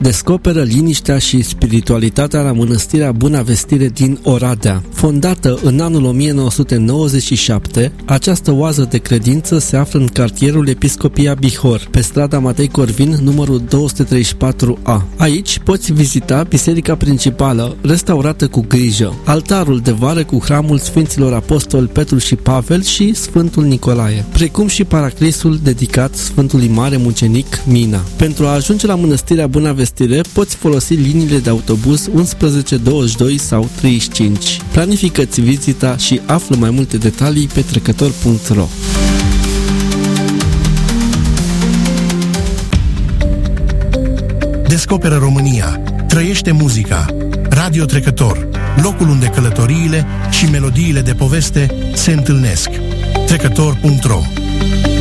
descoperă liniștea și spiritualitatea la Mănăstirea Buna Vestire din Oradea. Fondată în anul 1997, această oază de credință se află în cartierul Episcopia Bihor, pe strada Matei Corvin, numărul 234A. Aici poți vizita biserica principală, restaurată cu grijă, altarul de vară cu hramul Sfinților Apostoli Petru și Pavel și Sfântul Nicolae, precum și paraclisul dedicat Sfântului Mare Mucenic Mina. Pentru a ajunge la Mănăstirea Buna Vestire, poți folosi liniile de autobuz 11, 22 sau 35. Planifică-ți vizita și află mai multe detalii pe trecător.ro. Descoperă România. Trăiește muzica. Radio Trecător, locul unde călătoriile și melodiile de poveste se întâlnesc. Trecător.ro.